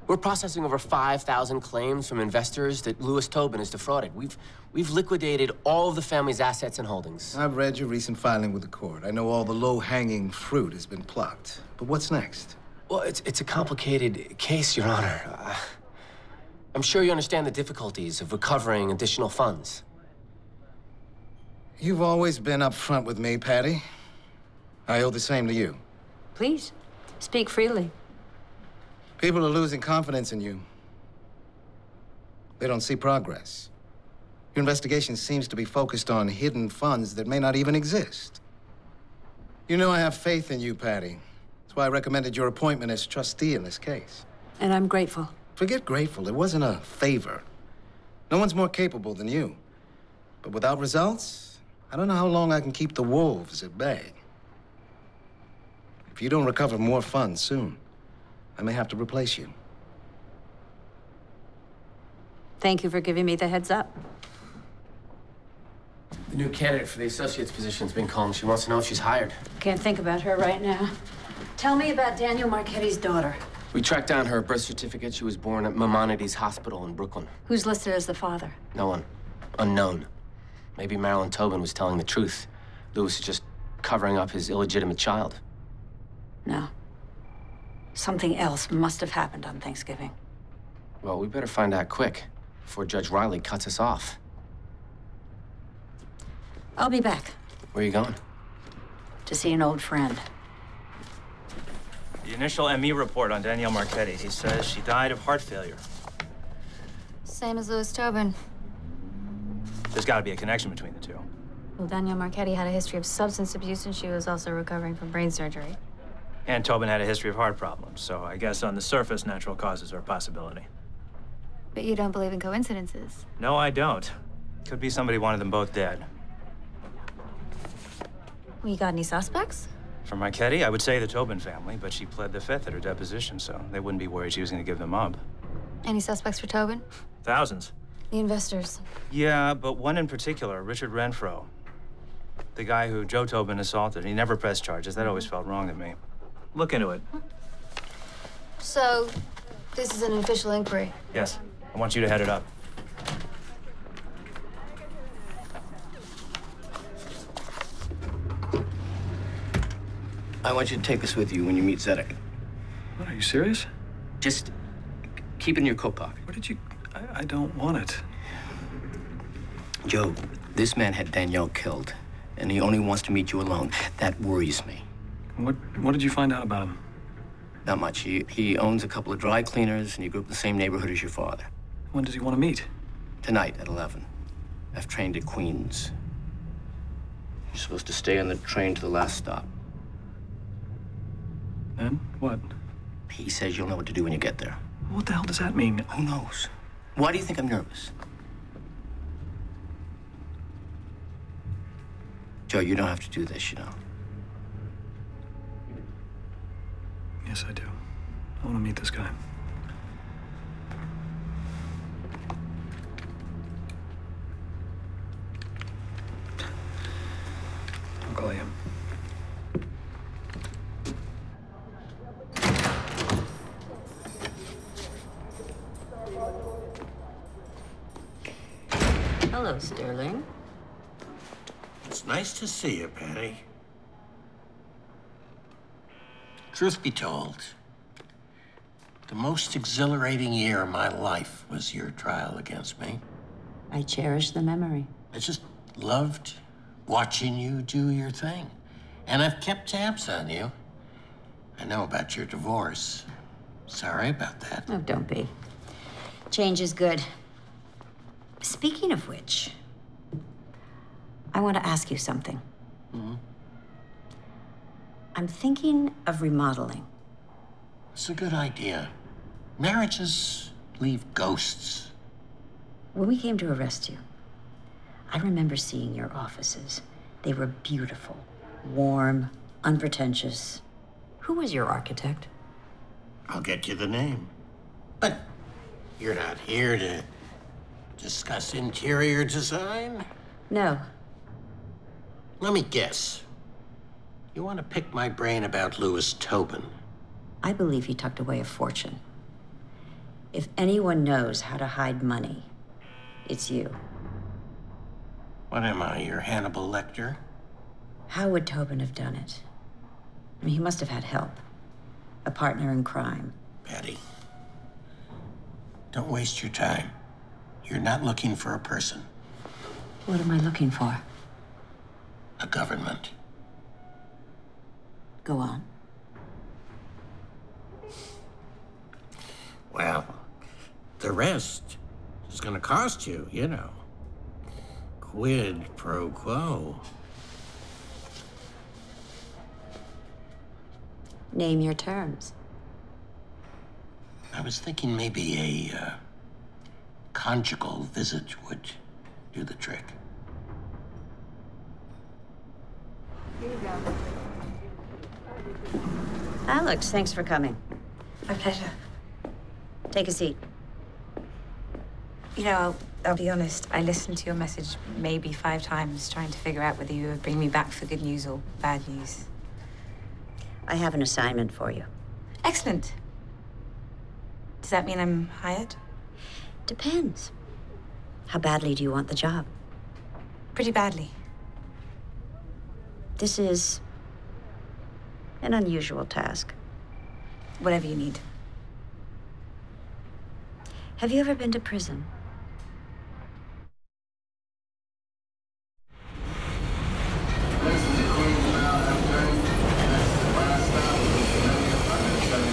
We're processing over 5,000 claims from investors that Louis Tobin has defrauded. We've liquidated all of the family's assets and holdings. I've read your recent filing with the court. I know all the low-hanging fruit has been plucked. But what's next? Well, it's a complicated case, Your Honor. I'm sure you understand the difficulties of recovering additional funds. You've always been upfront with me, Patty. I owe the same to you. Please, speak freely. People are losing confidence in you. They don't see progress. Your investigation seems to be focused on hidden funds that may not even exist. You know I have faith in you, Patty. That's why I recommended your appointment as trustee in this case. And I'm grateful. Forget grateful. It wasn't a favor. No one's more capable than you. But without results, I don't know how long I can keep the wolves at bay. If you don't recover more funds soon, I may have to replace you. Thank you for giving me the heads up. The new candidate for the associate's position's been calling. She wants to know if she's hired. Can't think about her right now. Tell me about Daniel Marchetti's daughter. We tracked down her birth certificate. She was born at Maimonides Hospital in Brooklyn. Who's listed as the father? No one. Unknown. Maybe Marilyn Tobin was telling the truth. Louis is just covering up his illegitimate child. No. Something else must have happened on Thanksgiving. Well, we better find out quick before Judge Riley cuts us off. I'll be back. Where are you going? To see an old friend. The initial ME report on Danielle Marchetti. He says she died of heart failure. Same as Louis Tobin. There's got to be a connection between the two. Well, Danielle Marchetti had a history of substance abuse, and she was also recovering from brain surgery. And Tobin had a history of heart problems, so I guess on the surface, natural causes are a possibility. But you don't believe in coincidences? No, I don't. Could be somebody wanted them both dead. Well, you got any suspects? For Marchetti, I would say the Tobin family, but she pled the fifth at her deposition, so they wouldn't be worried she was going to give them up. Any suspects for Tobin? Thousands. The investors. Yeah, but one in particular, Richard Renfro. The guy who Joe Tobin assaulted. He never pressed charges. That always felt wrong to me. Look into it. So, this is an official inquiry? Yes. I want you to head it up. I want you to take this with you when you meet Zedek. What, are you serious? Just keep it in your coat pocket. Where did you... I don't want it. Joe, this man had Danielle killed, and he only wants to meet you alone. That worries me. What did you find out about him? Not much. He owns a couple of dry cleaners, and he grew up in the same neighborhood as your father. When does he want to meet? Tonight at 11. I've trained at Queens. You're supposed to stay on the train to the last stop. And what? He says you'll know what to do when you get there. What the hell does that mean? Who knows? Why do you think I'm nervous? Joe, you don't have to do this, you know. Yes, I do. I want to meet this guy. I'll call you. Hello, Sterling. It's nice to see you, Patty. Truth be told, the most exhilarating year of my life was your trial against me. I cherish the memory. I just loved watching you do your thing. And I've kept tabs on you. I know about your divorce. Sorry about that. Oh, don't be. Change is good. Speaking of which, I want to ask you something. Mm-hmm. I'm thinking of remodeling. It's a good idea. Marriages leave ghosts. When we came to arrest you, I remember seeing your offices. They were beautiful, warm, unpretentious. Who was your architect? I'll get you the name. But you're not here to discuss interior design? No. Let me guess. You want to pick my brain about Louis Tobin? I believe he tucked away a fortune. If anyone knows how to hide money, it's you. What am I, your Hannibal Lecter? How would Tobin have done it? I mean, he must have had help. A partner in crime. Patty, don't waste your time. You're not looking for a person, What am I looking for? a government. Go on. Well, the rest is gonna cost you, you know. Quid pro quo. Name your terms. I was thinking maybe a conjugal visit would do the trick. Alex, thanks for coming. My pleasure. Take a seat. You know, I'll be honest, I listened to your message maybe 5 times trying to figure out whether you would bring me back for good news or bad news. I have an assignment for you. Excellent. Does that mean I'm hired? Depends. How badly do you want the job? Pretty badly. This is an unusual task. Whatever you need. Have you ever been to prison?